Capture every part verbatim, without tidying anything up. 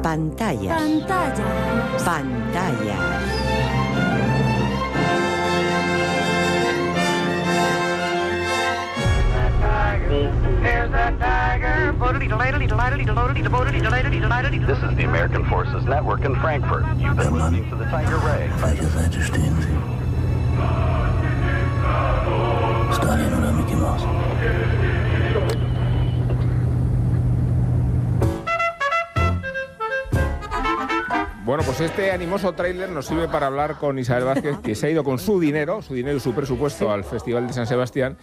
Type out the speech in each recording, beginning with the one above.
Pantalla. Pantalla. Pantalla. This is the American Forces Network in Frankfurt. You've been listening to the Tiger Ray. Vergesseite stehen Sie. Stalin oder Mickey Mouse? Bueno, pues este animoso tráiler nos sirve para hablar con Isabel Vázquez, que se ha ido con su dinero, su dinero y su presupuesto al Festival de San Sebastián.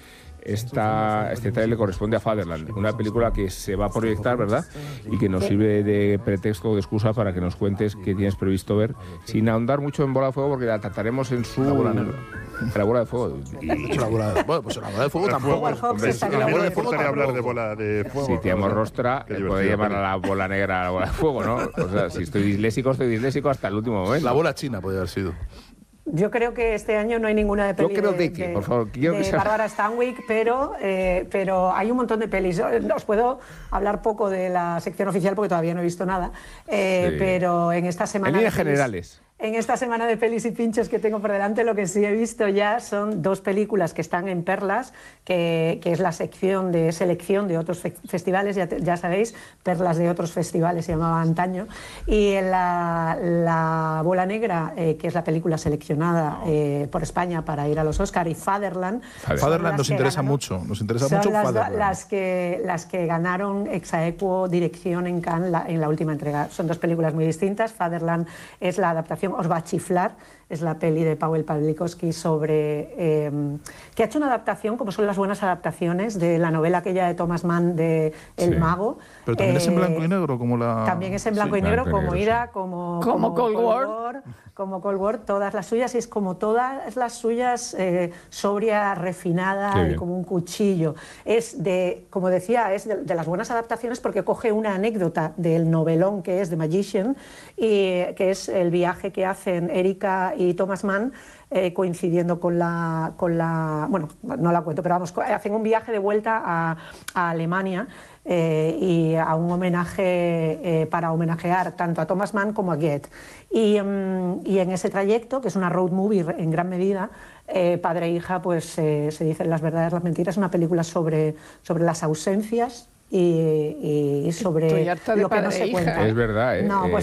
Esta, este tráiler corresponde a Fatherland, una película que se va a proyectar, ¿verdad? Y que nos sirve de pretexto o de excusa para que nos cuentes qué tienes previsto ver, sin ahondar mucho en Bola de Fuego, porque la trataremos en su... La bola negra. La bola de fuego. Y... La bola de... Bueno, pues la bola de fuego tampoco. A mí no me importaría hablar de bola de fuego. Si te llamo Rostra, puede llamar a la bola negra a la bola de fuego, ¿no? O sea, si estoy disléxico, estoy disléxico hasta el último momento. La bola china podría haber sido. Yo creo que este año no hay ninguna de pelis. Yo creo de que, por favor, quiero de que sea... Bárbara Stanwyck, pero, eh, pero hay un montón de pelis. Os puedo hablar poco de la sección oficial porque todavía no he visto nada, eh, sí. Pero en esta semana... En líneas generales. En esta semana de pelis y pinchos que tengo por delante, lo que sí he visto ya son dos películas que están en Perlas, que, que es la sección de selección de otros fe festivales, ya, te, ya sabéis, Perlas de otros festivales se llamaba antaño, y en la, la Bola Negra, eh, que es la película seleccionada eh, por España para ir a los Oscar, y Fatherland. Fatherland nos interesa ganaron, mucho, nos interesa son mucho las, Fatherland. Las que, las que ganaron ex aequo dirección en Cannes la, en la última entrega. Son dos películas muy distintas. Fatherland es la adaptación, os va a chiflar, es la peli de Paweł Pawlikowski sobre eh, que ha hecho una adaptación, como son las buenas adaptaciones de la novela aquella de Thomas Mann de El sí. Mago. Pero también eh, es en blanco y negro, como la... También es en blanco sí, y negro, blanco como negro, Ira, sí. como, como, como Cold, Cold War. War, como Cold War, todas las suyas, y es como todas las suyas, eh, sobria, refinada, y como un cuchillo. Es de, como decía, es de, de las buenas adaptaciones porque coge una anécdota del novelón que es The Magician, y que es el viaje que hacen Erika y Thomas Mann, eh, coincidiendo con la, con la... Bueno, no la cuento, pero vamos, hacen un viaje de vuelta a, a Alemania, eh, y a un homenaje eh, para homenajear tanto a Thomas Mann como a Goethe. Y, um, y en ese trayecto, que es una road movie en gran medida, eh, padre e hija, pues eh, se dicen las verdades, las mentiras. Es una película sobre, sobre las ausencias y, y sobre Estoy harta de lo que no se hija. cuenta. Es verdad, ¿eh? No, pues